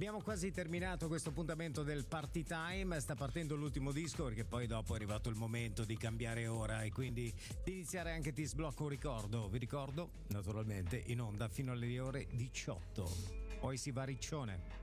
Abbiamo quasi terminato questo appuntamento del Party Time, sta partendo l'ultimo disco perché poi dopo è arrivato il momento di cambiare ora e quindi di iniziare anche Ti Sblocco un Ricordo. Vi ricordo, naturalmente, in onda fino alle ore 18. Poi si va a Riccione.